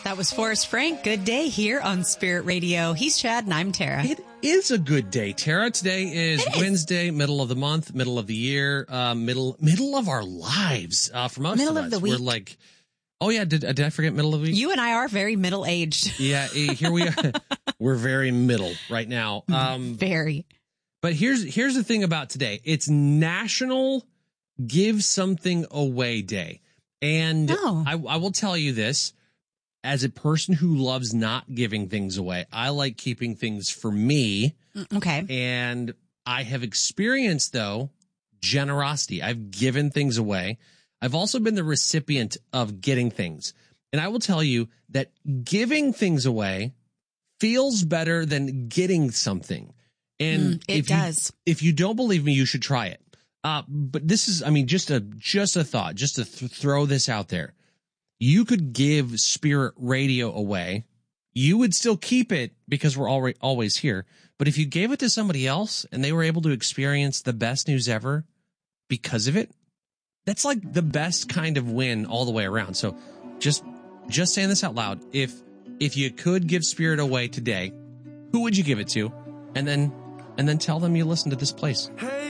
That was Forrest Frank. Good day here on Spirit Radio. He's Chad and I'm Tara. It is a good day, Tara. Today is Wednesday, middle of the month, middle of the year, middle of our lives. For most middle of us, the week. We're like, oh yeah, did I forget middle of the week? You and I are very middle-aged. Yeah, here we are. We're very middle right now. Very. But here's the thing about today. It's National Give Something Away Day. And I will tell you this. As a person who loves not giving things away, I like keeping things for me. Okay. And I have experienced, though, generosity. I've given things away. I've also been the recipient of getting things. And I will tell you that giving things away feels better than getting something. And it does. If you don't believe me, you should try it. But this is, I mean, just a thought, just to throw this out there. You could give Spirit Radio away. You would still keep it because we're always here. But if you gave it to somebody else and they were able to experience the best news ever because of it, that's like the best kind of win all the way around. So just saying this out loud. If you could give Spirit away today, who would you give it to? And then tell them you listen to this place.